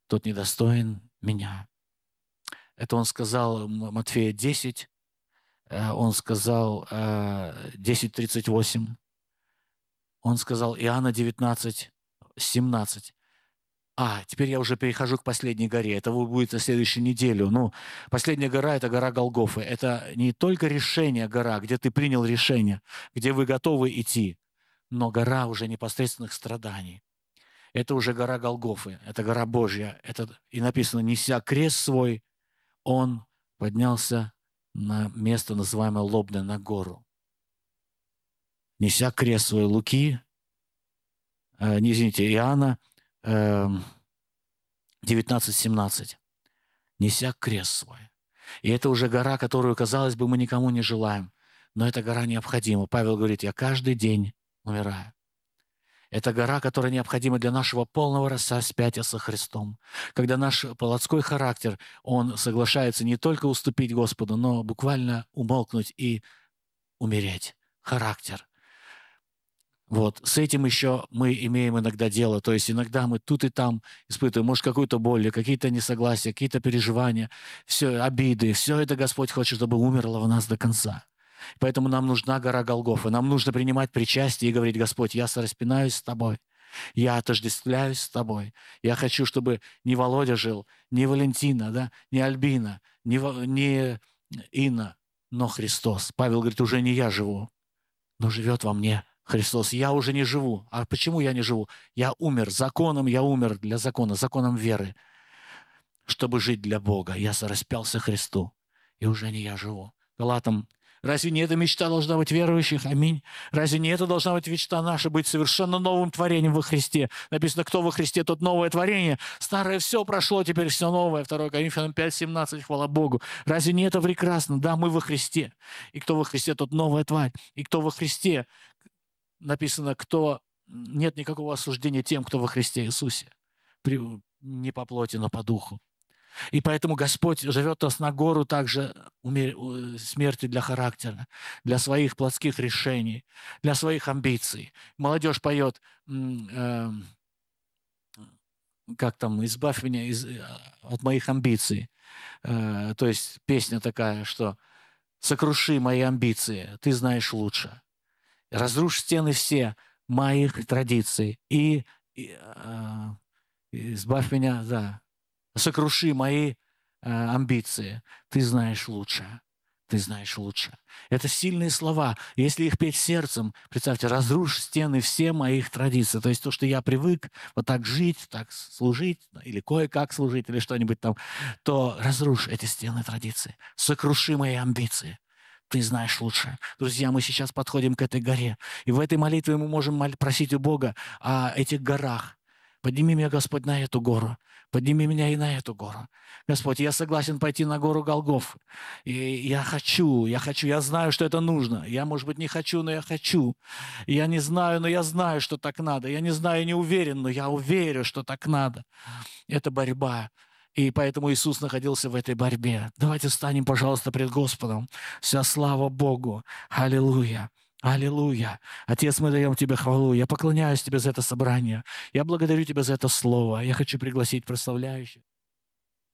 тот недостоин меня. Это он сказал Матфея 10, он сказал 10:38, он сказал Иоанна 19:17. Теперь я уже перехожу к последней горе. Это будет на следующую неделю. Ну, последняя гора – это гора Голгофы. Это не только решение гора, где ты принял решение, где вы готовы идти, но гора уже непосредственных страданий. Это уже гора Голгофы, это гора Божья. И написано, неся крест свой, он поднялся на место, называемое Лобное, на гору. Неся крест свой, Иоанна 19:17. Неся крест свой. И это уже гора, которую, казалось бы, мы никому не желаем. Но эта гора необходима. Павел говорит, я каждый день умираю. Это гора, которая необходима для нашего полного распятия со Христом. Когда наш плотской характер, он соглашается не только уступить Господу, но буквально умолкнуть и умереть. Характер. Вот, с этим еще мы имеем иногда дело. То есть иногда мы тут и там испытываем, может, какую-то боль, какие-то несогласия, какие-то переживания, все, обиды. Все это Господь хочет, чтобы умерло в нас до конца. Поэтому нам нужна гора Голгофа. Нам нужно принимать причастие и говорить, Господь, я сораспинаюсь с Тобой, я отождествляюсь с Тобой. Я хочу, чтобы не Володя жил, не Валентина, да, не Альбина, не Инна, но Христос. Павел говорит, уже не я живу, но живет во мне Христос. Я уже не живу. А почему я не живу? Я умер законом, я умер для закона, законом веры, чтобы жить для Бога. Я сораспялся Христу, и уже не я живу. Галатам. Разве не эта мечта должна быть верующих? Аминь. Разве не это должна быть мечта наша, быть совершенно новым творением во Христе? Написано, кто во Христе, тот новое творение. Старое все прошло, теперь все новое. 2 Коринфянам 5:17, хвала Богу. Разве не это прекрасно? Да, мы во Христе. И кто во Христе, тот новая тварь. И кто во Христе, написано, нет никакого осуждения тем, кто во Христе Иисусе. Не по плоти, но по духу. И поэтому Господь зовет нас на гору также смерти для характера, для своих плотских решений, для своих амбиций. Молодежь поет, как там, «Избавь меня от моих амбиций». То есть песня такая, что «Сокруши мои амбиции, ты знаешь лучше. Разрушь стены все моих традиций и избавь меня, да». Сокруши мои амбиции. Ты знаешь лучше. Ты знаешь лучше. Это сильные слова. Если их петь сердцем, представьте, разрушь стены все моих традиций. То есть то, что я привык вот так жить, так служить, или кое-как служить, или что-нибудь там, то разрушь эти стены традиций. Сокруши мои амбиции. Ты знаешь лучше. Друзья, мы сейчас подходим к этой горе. И в этой молитве мы можем просить у Бога о этих горах. Подними меня, Господь, на эту гору. Подними меня и на эту гору. Господь, я согласен пойти на гору Голгоф. И я знаю, что это нужно. Я, может быть, не хочу, но я хочу. Я не знаю, но я знаю, что так надо. Я не знаю, не уверен, но я уверен, что так надо. Это борьба. И поэтому Иисус находился в этой борьбе. Давайте встанем, пожалуйста, пред Господом. Вся слава Богу. Аллилуйя. Аллилуйя. Отец, мы даем Тебе хвалу. Я поклоняюсь Тебе за это собрание. Я благодарю Тебя за это слово. Я хочу пригласить прославляющих.